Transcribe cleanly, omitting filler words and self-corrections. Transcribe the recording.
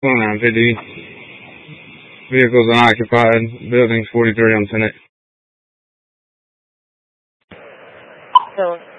29 PD. Vehicles unoccupied. Buildings 43 on 10. So